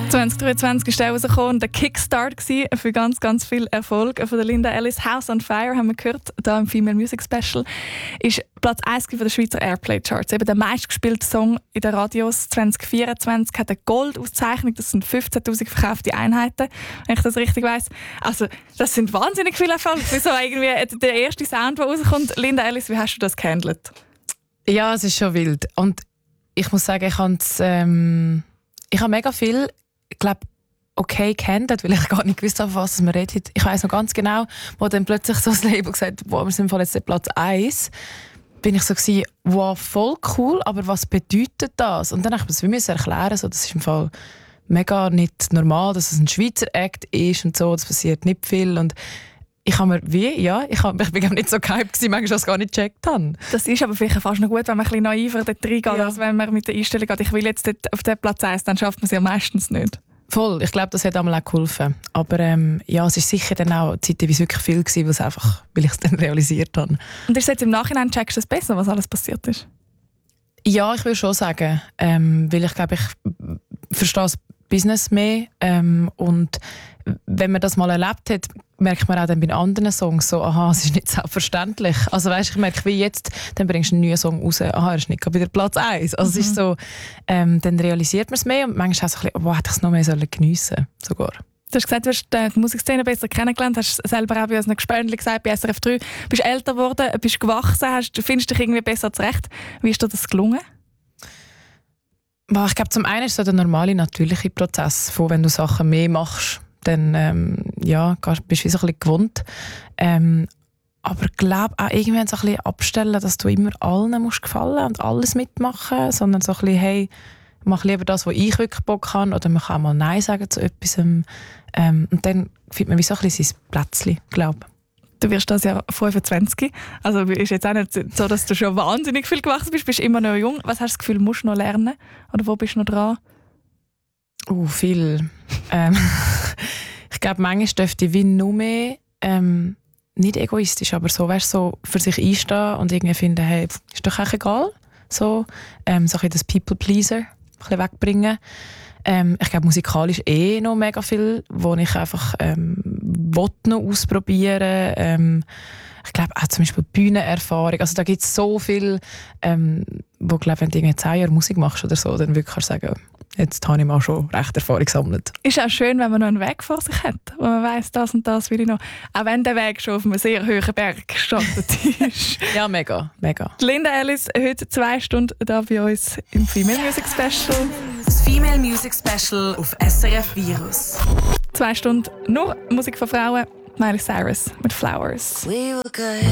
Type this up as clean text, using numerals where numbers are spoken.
2023 ist der rausgekommen, der Kickstart für ganz, ganz viel Erfolg von der Linda Ellis. «House on Fire» haben wir gehört, hier im Female Music Special. Ist Platz 1 von der Schweizer Airplay Charts. Eben der meistgespielte Song in den Radios 2024 hat eine Gold-Auszeichnung. Das sind 15'000 verkaufte Einheiten, wenn ich das richtig weiss. Also, das sind wahnsinnig viele Erfolge. Für so irgendwie der erste Sound, der rauskommt. Linda Ellis, wie hast du das gehandelt? Ja, es ist schon wild. Und ich muss sagen, ich habe mega viel, ich glaube, gehandelt, weil ich gar nicht gewusst habe, was man redet. Ich weiss noch ganz genau, wo dann plötzlich so das Label gesagt hat, wow, wir sind jetzt der Platz 1. Bin ich so gewesen, wow, voll cool, aber was bedeutet das? Und dann habe ich mir das erklären, so, das ist im Fall mega nicht normal, dass es ein Schweizer Act ist und so, das passiert nicht viel. Und ich habe mir ich bin nicht so gehypt gewesen, manchmal das gar nicht gecheckt habe. Das ist aber vielleicht fast noch gut, wenn man ein bisschen naiver dort reingeht, als wenn man mit der Einstellung geht, ich will jetzt dort auf den Platz 1, dann schafft man es ja meistens nicht. Voll, ich glaube, das hat einmal auch geholfen. Aber es ist sicher dann auch zeitweise wirklich viel gewesen, weil ich es dann realisiert habe. Und ist es jetzt im Nachhinein, checkst du es besser, was alles passiert ist? Ja, ich würde schon sagen, weil ich glaube, ich verstehe das Business mehr und wenn man das mal erlebt hat, merkt man auch dann bei anderen Songs so, aha, es ist nicht selbstverständlich. Also weißt, ich merke, wie jetzt, dann bringst du einen neuen Song raus, aha, er ist nicht wieder Platz 1. Also es ist so, dann realisiert man es mehr und manchmal auch so ein bisschen, wow, hätte ich es noch mehr geniessen sollen, sogar. Du hast gesagt, du hast die Musikszene besser kennengelernt, hast selber auch bei uns Gespönchen gesagt, bei SRF 3. Du bist älter geworden, bist gewachsen, findest dich irgendwie besser zurecht. Wie ist dir das gelungen? Ich glaube, zum einen ist es so der normale, natürliche Prozess, von wenn du Sachen mehr machst, dann bist du wie so ein bisschen gewohnt. Aber ich glaube auch irgendwann so ein bisschen abstellen, dass du immer allen musst gefallen und alles mitmachen, sondern so ein bisschen, hey, mach lieber das, wo ich wirklich Bock habe, oder man kann auch mal Nein sagen zu etwas. Und dann findet man wie so ein bisschen sein Plätzchen, glaube ich. Du wirst das Jahr 25. Also ist jetzt auch nicht so, dass du schon wahnsinnig viel gewachsen bist. Bist immer noch jung. Was hast du das Gefühl, musst du noch lernen? Oder wo bist du noch dran? Viel. Ich glaube, manchmal dürfte ich wie nur mehr, nicht egoistisch, aber so, weißt, so für sich einstehen und irgendwie finden, hey, ist doch echt egal. So ein bisschen das People-Pleaser ein bisschen wegbringen. Ich glaube, musikalisch noch mega viel, wo ich einfach noch ausprobieren. Ich glaube auch zum Beispiel Bühnenerfahrung. Also da gibt es so viel, wo, glaube, wenn du 10 Jahre Musik machst oder so, dann wirklich kannst du sagen, jetzt habe ich mal schon recht Erfahrung gesammelt. Ist auch schön, wenn man noch einen Weg vor sich hat, wo man weiss, das und das will ich noch. Auch wenn der Weg schon auf einem sehr hohen Berg gestartet ist. Ja, mega, mega. Linda Ellis, heute 2 Stunden da bei uns im Female Music Special. Das Female Music Special auf SRF Virus. 2 Stunden nur Musik von Frauen. Miley Cyrus mit «Flowers». We were good,